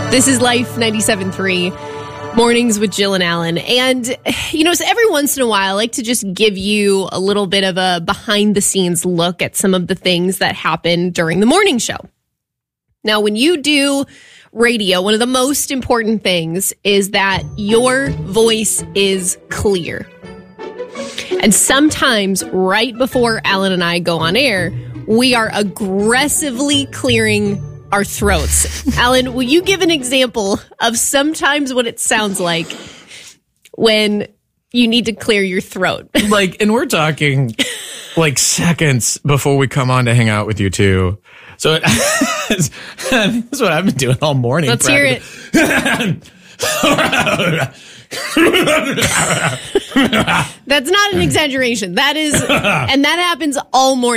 This is Life 97.3, Mornings with Jill and Alan. And, so every once in a while, I like to just give you a little bit of a behind-the-scenes look at some of the things that happen during the morning show. Now, when you do radio, one of the most important things is that your voice is clear. And sometimes right before Alan and I go on air, we are aggressively clearing our throats. Alan, will you give an example of sometimes what it sounds like when you need to clear your throat? And we're talking seconds before we come on to hang out with you two. So that's what I've been doing all morning. Let's hear it. That's not an exaggeration. That is, and that happens all morning.